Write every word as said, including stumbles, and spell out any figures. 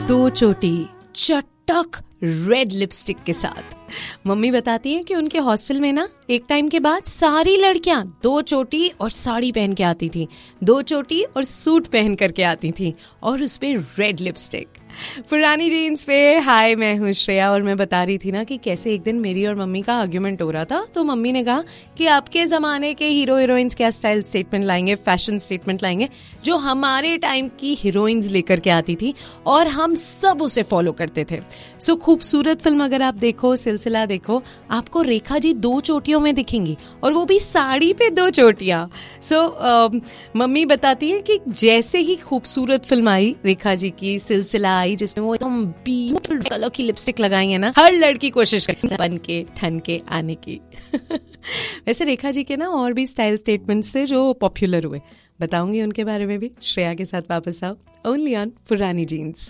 दो चोटी चटक रेड लिपस्टिक के साथ। मम्मी बताती है कि उनके हॉस्टल में ना एक टाइम के बाद सारी लड़कियां दो चोटी और साड़ी पहन के आती थी, दो चोटी और सूट पहन करके आती थी और उस पे रेड लिपस्टिक। पुरानी जीन्स पे हाय, मैं हूँ श्रेया और मैं बता रही थी ना कि कैसे एक दिन मेरी और मम्मी का आर्ग्यूमेंट हो रहा था। तो मम्मी ने कहा कि आपके ज़माने के हीरो हीरोइंस क्या स्टाइल स्टेटमेंट लाएंगे, फैशन स्टेटमेंट लाएंगे जो हमारे टाइम की हीरोइंस लेकर के आती थी और हम सब उसे फॉलो करते थे। सो खूबसूरत फिल्म अगर आप देखो, सिलसिला देखो, आपको रेखा जी दो चोटियों में दिखेंगी और वो भी साड़ी पे दो चोटियां। सो so, मम्मी बताती है कि जैसे ही खूबसूरत फिल्म आई रेखा जी की, सिलसिला आई, जिसमें वो एकदम ब्यूटीफुल कलर की लिपस्टिक लगाई है ना, हर लड़की कोशिश करती है बन के ठन के आने की। वैसे रेखा जी के ना और भी स्टाइल स्टेटमेंट्स थे जो पॉपुलर हुए, बताऊंगी उनके बारे में भी। श्रेया के साथ वापस आओ, ओनली ऑन पुरानी जीन्स।